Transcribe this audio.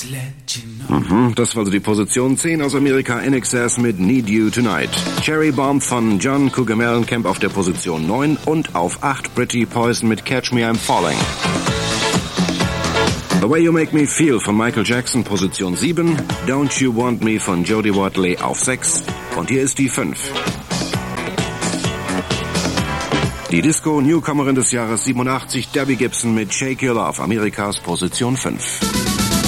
Das war also die Position 10 aus Amerika, INXS mit Need You Tonight. Cherry Bomb von John Cougar Mellencamp auf der Position 9 und auf 8 Pretty Poison mit Catch Me I'm Falling. The Way You Make Me Feel von Michael Jackson, Position 7. Don't You Want Me von Jodie Watley auf 6. Und hier ist die 5. Die Disco-Newcomerin des Jahres 87, Debbie Gibson mit Shake Your Love, Amerikas Position 5.